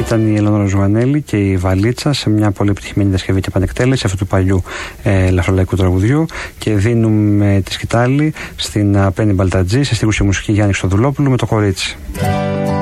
Ήταν η Ελεονόρα Ζουγανέλη και η Βαλίτσα σε μια πολύ επιτυχημένη διασκευή και επανεκτέλεση αυτού του παλιού λαφρολαϊκού τραγουδιού. Και δίνουμε τη σκητάλη στην Πέννη Μπαλτατζή, σε στίχους και μουσική Γιάννη Χρυστοδουλόπουλου, με το Κορίτσι.